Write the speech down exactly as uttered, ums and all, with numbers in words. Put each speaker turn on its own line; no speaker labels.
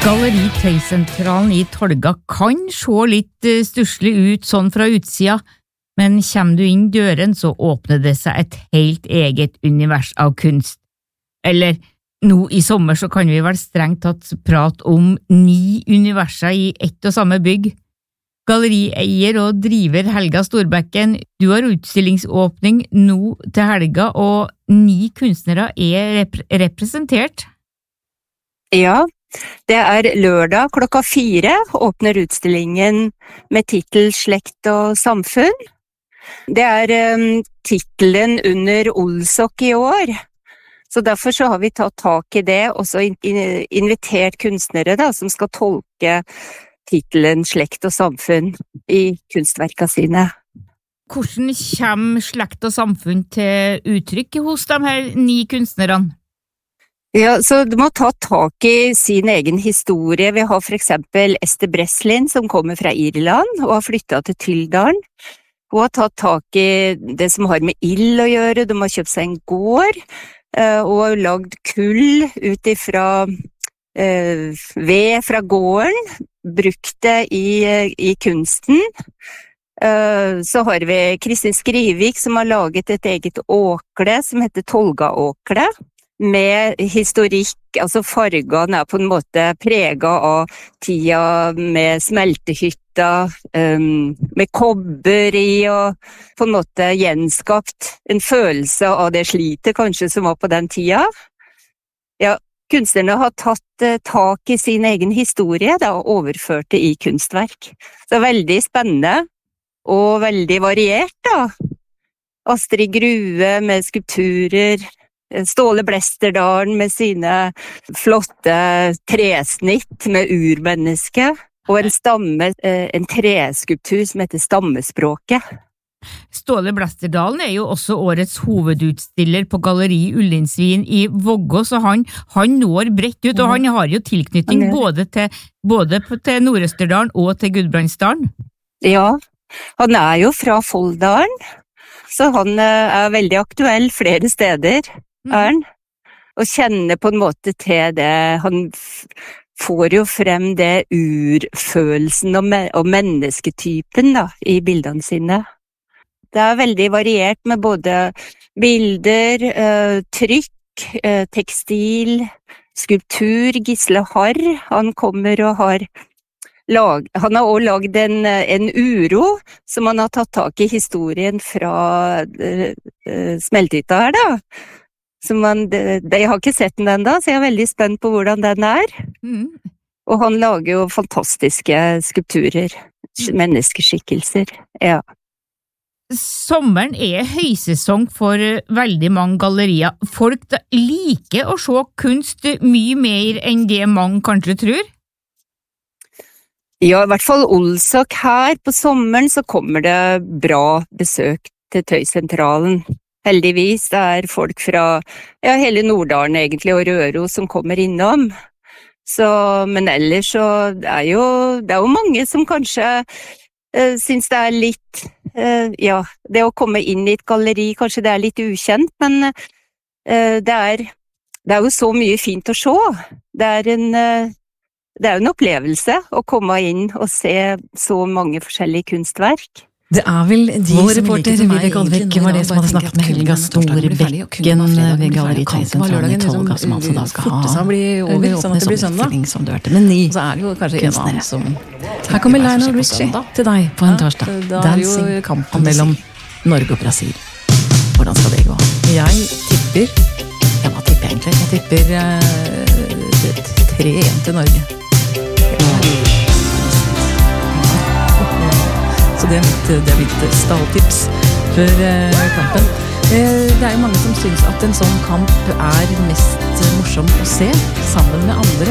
Galleri Tøysentralen i Tolga kan se litt stusslig ut sånn fra utsida, men kommer du inn døren så åpner det seg et helt eget univers av kunst. Eller, nå i sommer så kan vi vel strengt tatt prate om ni universer i ett og samme bygg. Gallerieier og driver Helga Storbekken, du har utstillingsåpning nå til helga, og ni kunstnere er rep- representert.
Ja, det er lørdag klokka fire åpner utstillingen med titel Slekt og samfunn. Det er um, titelen under Olsok i år, så derfor så har vi tatt tak i det og så in- in- invitert kunstnere da, som skal tolke titelen Slekt og samfunn i kunstverka sine.
Hvordan kommer slekt og samfunn til uttrykk hos de her ni kunstnerne?
Ja, så du må ta tak i sin egen historie. Vi har for eksempel Esther Breslin som kommer fra Irland og har flyttet til Tyldalen. Hun har tatt tak i det som har med ild å gjøre. De har kjøpt seg en gård og har lagd kull ut ifra eh, ved fra gården, brukt det i, i kunsten. Uh, så har vi Kristin Skrivik som har laget et eget åkle som heter Tolga-åkle, med historikk, altså fargene er på en måte preget av tida med smeltehytta, um, med kobber i og på en måte gjenskapt en følelse av det slitet kanskje som var på den tida. Ja, kunstnerne har tatt uh, tak i sin egen historie da, og overført det i kunstverk. Så veldig spennende. Og veldig variert da. Astrid Grue med skulpturer, Ståle Blesterdalen med sine flotte tresnitt med urmenneske, og en stamme, en treskulptur som heter Stammespråket.
Ståle Blesterdalen er jo også årets hovedutstiller på Galleri Ullinsvin i Vågå, så han, han når bredt ut, og han har jo tilknytning både til, både til Nord-Østerdalen og til Gudbrandsdalen.
Ja, han er jo fra Folldalen, så han er veldig aktuell flere steder, er han. Og kjenner på en måte til det, han f- får jo frem det urfølelsen og, me- og mennesketypen da, i bildene sine. Det er veldig variert med både bilder, eh, trykk, eh, tekstil, skulptur. Gisle Harr, han kommer og har Lag, han har også lagd en, en uro som han har tatt tak i historien fra uh, uh, smeltehytta her da. Som han, det, jeg har ikke sett den enda, så jeg er veldig spent på hvordan den er. Mm. Og han lager jo fantastiske skulpturer, menneskeskikkelser, ja.
Sommeren er høysesong for veldig mange gallerier. Folk liker å se kunst mye mer enn det mange kanskje tror.
Ja, i hvert fall Olsok her på sommeren så kommer det bra besøk til Tøysentralen. Heldigvis det er folk fra ja, hele Norddalen egentlig og Røros som kommer innom. Så, men ellers så det er jo, det er jo mange som kanskje uh, synes det er litt, uh, ja, det å komme inn i et galleri, kanskje det er litt ukjent, men uh, det, er, det er jo så mye fint å se. Det er en... Uh, Det er jo en opplevelse å komme inn og se så mange forskjellige kunstverk.
Det er vel de Vår reporter Vidde Goldvik var det som hadde snakket med Helga Storbekken ved Galleri Tøysentralen i Tolga, som altså da skal ha over sånn at det blir sommerfilling som du hørte med ni kunstnere. Her kommer Lionel Richie til deg på en torsdag. Dancing, kampen mellom Norge og Brasil. Hvordan skal det gå? Jeg tipper, ja hva tipper jeg egentlig? Jeg tipper uh, tre en til Norge. Så det er mitt, det er mitt stalltips før eh, kampen. Eh, det er jo mange som synes at en sånn kamp er mest morsom å se sammen med andre.